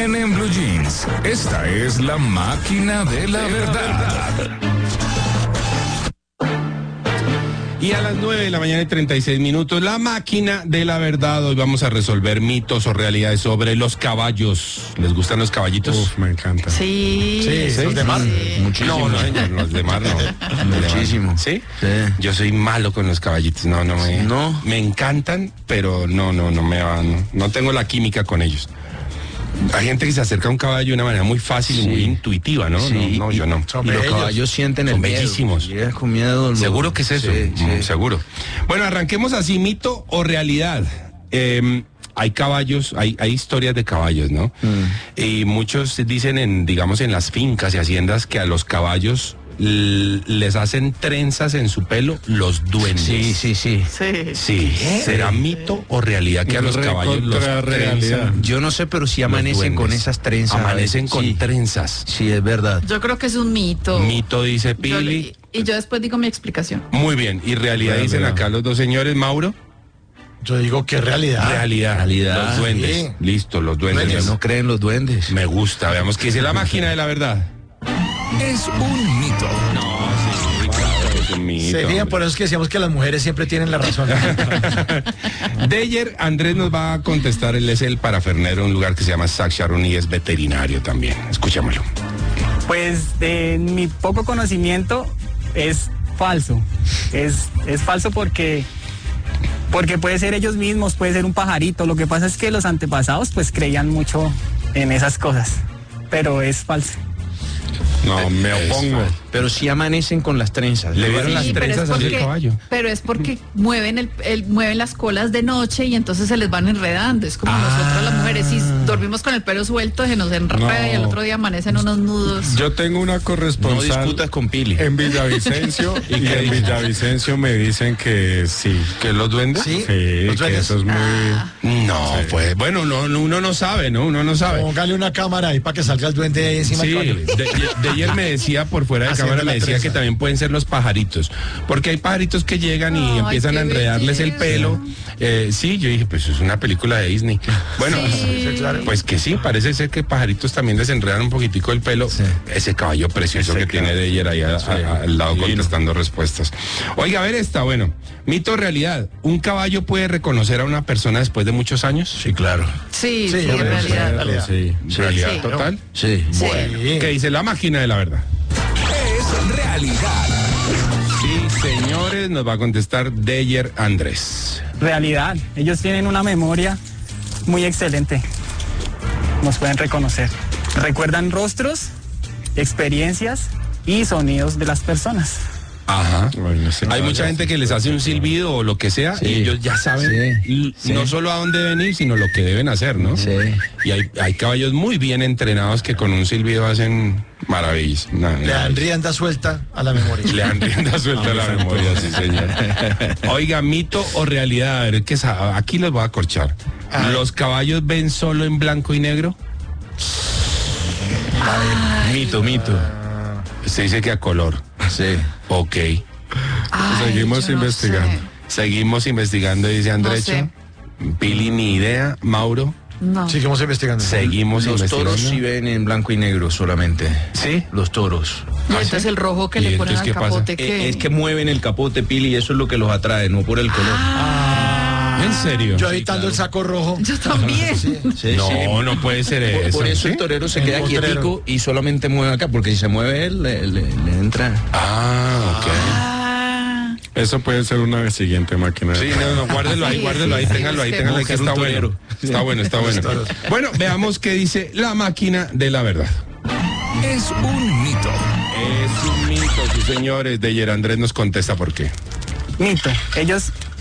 También en Blue Jeans. Esta es la máquina de la verdad. Y a las 9:36 a.m, la máquina de la verdad. Hoy vamos a resolver mitos o realidades sobre los caballos. ¿Les gustan los caballitos? Uf, me encanta. Sí. ¿Los de mar? Sí. Muchísimo. No, señor, los de mar no. Muchísimo. ¿Sí? Sí. Yo soy malo con los caballitos. No. Me encantan, pero no me van. No tengo la química con ellos. Hay gente que se acerca a un caballo de una manera muy fácil y muy intuitiva, ¿no? Sí. No, yo no. Y los caballos sienten el miedo. Bellísimos. Llegas con miedo. Seguro que es eso. Sí. Seguro. Bueno, arranquemos así, mito o realidad. Hay caballos, hay historias de caballos, ¿no? Y muchos dicen en las fincas y haciendas que a los caballos les hacen trenzas en su pelo los duendes. Sí. ¿Será mito o realidad que a los caballos los trenzan? Yo no sé, pero sí amanecen con esas trenzas. Amanecen con trenzas. Sí, es verdad. Yo creo que es un mito. Mito, dice Pili. Yo después digo mi explicación. Muy bien. ¿Y realidad dicen acá los dos señores, Mauro? Yo digo que realidad. Realidad. Los duendes. Sí. Listo, los duendes. No creen los duendes. Me gusta. Veamos qué dice la máquina de la verdad. Es un mito. Es un mito. Se fijan, por eso es que decíamos que las mujeres siempre tienen la razón. Deyer, Andrés nos va a contestar. Él es el parafernero en un lugar que se llama Sac Charon y es veterinario también. Escuchémoslo. Pues de mi poco conocimiento es falso. Es falso porque puede ser ellos mismos, puede ser un pajarito. Lo que pasa es que los antepasados pues creían mucho en esas cosas, pero es falso. No, me opongo. Pero sí amanecen con las trenzas. Le vieron las Sí, pero trenzas es al porque- caballo. Pero es porque mueven mueven las colas de noche y entonces se les van enredando. Es como nosotros las mujeres, si dormimos con el pelo suelto, se nos enreda y el otro día amanecen unos nudos. Yo tengo una corresponsal. No discutas con Pili. En Villavicencio y qué en dice? Villavicencio me dicen que sí. ¿Que los duendes? Sí. Sí, ¿Los que duendes? eso es muy... No, pues, bueno, no, uno no sabe, ¿no? Uno no sabe. Póngale una cámara ahí para que salga el duende ahí encima Sí, del caballo. de ayer me decía por fuera de Haciendo cámara, me la decía trenza. que también pueden ser los pajaritos, porque hay pajaritos que llegan y Ay, empiezan qué a enredarles el belleza. pelo. Sí, yo dije, pues es una película de Disney. Bueno, Sí. pues que sí, parece ser que pajaritos también desenredan un poquitico el pelo. Ese caballo precioso que tiene de ayer ahí al lado contestando respuestas. Oiga, a ver esta, bueno, mito o realidad, ¿un caballo puede reconocer a una persona después de muchos años? Sí, claro. Sí, Sí, en yo creo que realidad. realidad. Sí. ¿Realidad Sí. total? Sí. Sí. ¿Qué dice la máquina de la verdad? Es realidad. Sí, señores, nos va a contestar Deyer Andrés. Realidad, ellos tienen una memoria muy excelente. Nos pueden reconocer. Recuerdan rostros, experiencias y sonidos de las personas. Ajá. Bueno, sí. Hay mucha gente que les hace un silbido o lo que sea y ellos ya saben no solo a dónde deben ir, sino lo que deben hacer, ¿no? Sí. Y hay caballos muy bien entrenados que con un silbido hacen maravillas. Le dan rienda suelta a la memoria. Le dan rienda suelta a la memoria, sí, señor. Oiga, mito o realidad, a ver, aquí les voy a acorchar. ¿Los caballos ven solo en blanco y negro? Mito. Se dice que a color. Sí. Ok. Ay, Seguimos yo no investigando. sé. Seguimos investigando, dice Andrecho. sé. Pili, ni idea. Mauro, No. Seguimos investigando. seguimos Los investigando. toros sí ven en blanco y negro solamente. ¿Sí? Los toros. Y entonces el rojo que ¿Y le ponen entonces al qué pasa? capote que... Es que mueven el capote, Pili, y eso es lo que los atrae, no por el color. ¿En serio? Yo evitando el saco rojo. Yo también. Sí, No puede ser eso. Por eso ¿sí? el torero se El queda potrero. quietico y solamente mueve acá, porque si se mueve él, le entra. Ah, ok. Ah, Eso puede ser una siguiente máquina. Sí, no, guárdelo ahí, Sí, guárdelo ahí, sí, téngalo ahí, sí, téngalo ahí, que buscar está un bueno. torero. Está bueno. Bueno, veamos qué dice la máquina de la verdad. Es un mito. Es un mito, sí, señores. Deyer Andrés nos contesta por qué. Mito, ellos